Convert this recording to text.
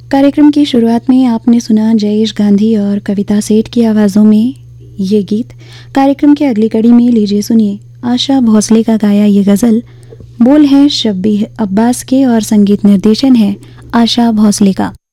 कार्यक्रम की शुरुआत में आपने सुना जयेश गांधी और कविता सेठ की आवाज़ों में ये गीत। कार्यक्रम की अगली कड़ी में लीजिए सुनिए आशा भोसले का गाया ये गज़ल। बोल हैं शब्बीर अब्बास के और संगीत निर्देशन है आशा भोसले का।